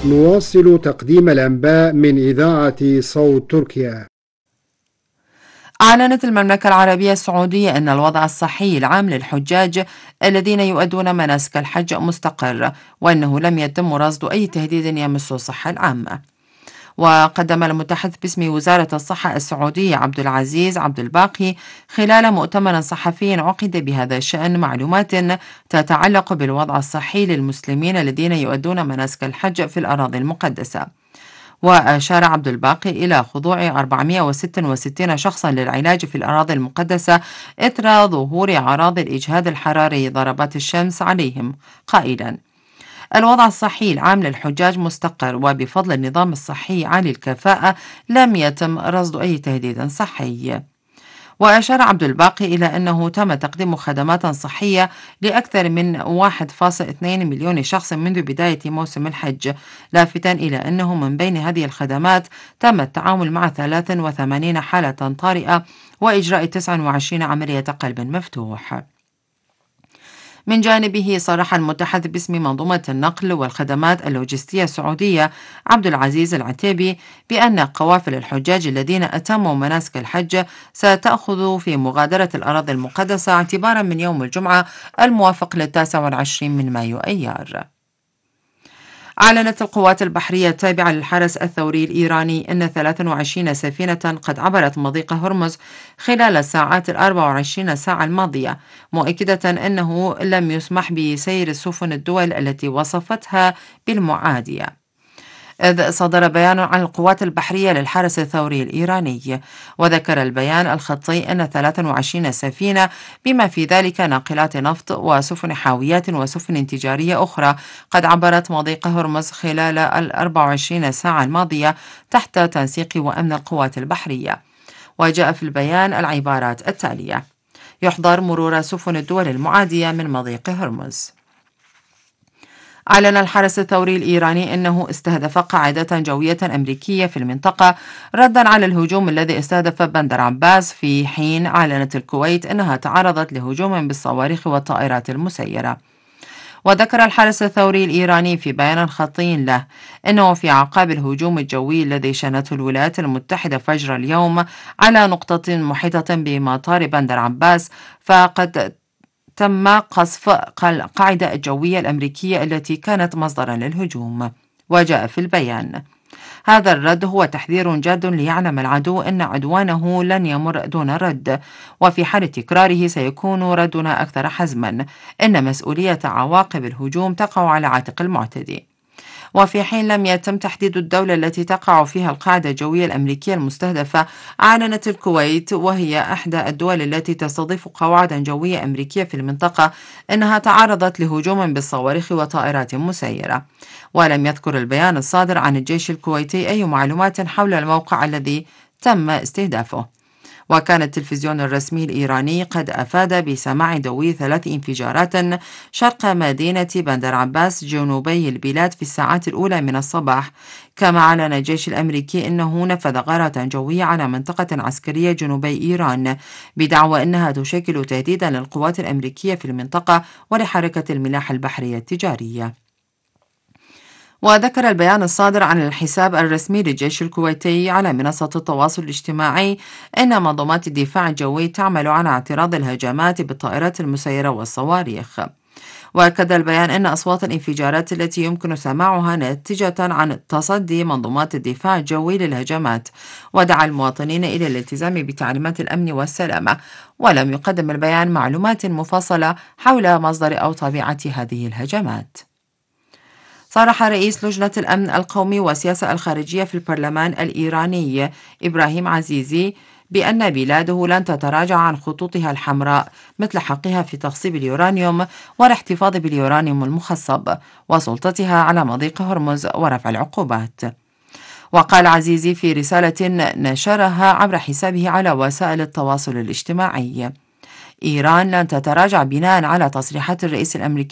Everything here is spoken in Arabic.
نواصل تقديم الأنباء من إذاعة صوت تركيا. أعلنت المملكة العربية السعودية أن الوضع الصحي العام للحجاج الذين يؤدون مناسك الحج مستقر، وأنه لم يتم رصد أي تهديد يمس الصحة العامة. وقدم المتحدث باسم وزارة الصحة السعودية عبد العزيز عبد الباقي خلال مؤتمر صحفي عقد بهذا الشأن معلومات تتعلق بالوضع الصحي للمسلمين الذين يؤدون مناسك الحج في الأراضي المقدسة. وأشار عبد الباقي إلى خضوع 466 شخصا للعلاج في الأراضي المقدسة إثر ظهور أعراض الإجهاد الحراري ضربات الشمس عليهم، قائلا: الوضع الصحي العام للحجاج مستقر، وبفضل النظام الصحي عالي الكفاءة لم يتم رصد أي تهديد صحي. وأشار عبد الباقي إلى أنه تم تقديم خدمات صحية لأكثر من 1.2 مليون شخص منذ بداية موسم الحج، لافتا إلى أنه من بين هذه الخدمات تم التعامل مع 83 حالة طارئة وإجراء 29 عملية قلب مفتوح. من جانبه صرح المتحدث باسم منظومة النقل والخدمات اللوجستية السعودية عبد العزيز العتيبي بأن قوافل الحجاج الذين أتموا مناسك الحج ستأخذ في مغادرة الأراضي المقدسة اعتبارا من يوم الجمعة الموافق ل29 من مايو أيار. أعلنت القوات البحرية التابعة للحرس الثوري الإيراني أن 23 سفينة قد عبرت مضيق هرمز خلال الساعات 24 ساعة الماضية، مؤكدة أنه لم يسمح بسير سفن الدول التي وصفتها بالمعادية. إذ صدر بيان عن القوات البحرية للحرس الثوري الإيراني، وذكر البيان الخطي أن 23 سفينة بما في ذلك ناقلات نفط وسفن حاويات وسفن تجارية أخرى قد عبرت مضيق هرمز خلال 24 ساعة الماضية تحت تنسيق وأمن القوات البحرية. وجاء في البيان العبارات التالية: يحظر مرور سفن الدول المعادية من مضيق هرمز. أعلن الحرس الثوري الإيراني أنه استهدف قاعدة جوية أمريكية في المنطقة ردا على الهجوم الذي استهدف بندر عباس، في حين أعلنت الكويت أنها تعرضت لهجوم بالصواريخ والطائرات المسيرة. وذكر الحرس الثوري الإيراني في بيان خطي له أنه في أعقاب الهجوم الجوي الذي شنته الولايات المتحدة فجر اليوم على نقطة محيطة بمطار بندر عباس، فقد تم قصف القاعدة الجوية الأمريكية التي كانت مصدرا للهجوم. وجاء في البيان: هذا الرد هو تحذير جاد ليعلم العدو أن عدوانه لن يمر دون رد، وفي حال تكراره سيكون ردنا أكثر حزما. إن مسؤولية عواقب الهجوم تقع على عاتق المعتدي. وفي حين لم يتم تحديد الدولة التي تقع فيها القاعدة الجوية الأمريكية المستهدفة، أعلنت الكويت وهي إحدى الدول التي تستضيف قواعد جوية أمريكية في المنطقة أنها تعرضت لهجوم بالصواريخ وطائرات مسيرة. ولم يذكر البيان الصادر عن الجيش الكويتي أي معلومات حول الموقع الذي تم استهدافه. وكان التلفزيون الرسمي الإيراني قد أفاد بسماع دوي 3 انفجارات شرق مدينة بندر عباس جنوبي البلاد في الساعات الأولى من الصباح. كما أعلن الجيش الأمريكي أنه نفذ غارة جوية على منطقة عسكرية جنوبي إيران بدعوى أنها تشكل تهديدا للقوات الأمريكية في المنطقة ولحركة الملاحة البحرية التجارية. وذكر البيان الصادر عن الحساب الرسمي للجيش الكويتي على منصة التواصل الاجتماعي أن منظومات الدفاع الجوي تعمل على اعتراض الهجمات بالطائرات المسيرة والصواريخ. وأكد البيان أن أصوات الانفجارات التي يمكن سماعها ناتجة عن تصدي منظومات الدفاع الجوي للهجمات، ودعا المواطنين إلى الالتزام بتعليمات الأمن والسلامة. ولم يقدم البيان معلومات مفصلة حول مصدر أو طبيعة هذه الهجمات. صرح رئيس لجنة الأمن القومي والسياسة الخارجية في البرلمان الإيراني إبراهيم عزيزي بأن بلاده لن تتراجع عن خطوطها الحمراء مثل حقها في تخصيب اليورانيوم والاحتفاظ باليورانيوم المخصب وسلطتها على مضيق هرمز ورفع العقوبات. وقال عزيزي في رسالة نشرها عبر حسابه على وسائل التواصل الاجتماعي: إيران لن تتراجع بناء على تصريحات الرئيس الأمريكي